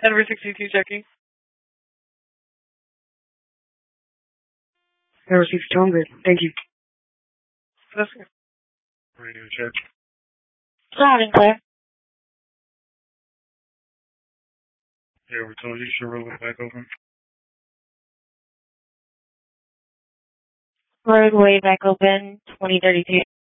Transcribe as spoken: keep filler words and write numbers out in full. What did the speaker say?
Denver sixty-two checking. I received two hundred. Thank you. That's good. Radio check. Loud and clear. Yeah, we told you you should roll it back open. Roadway back open, twenty thirty-two.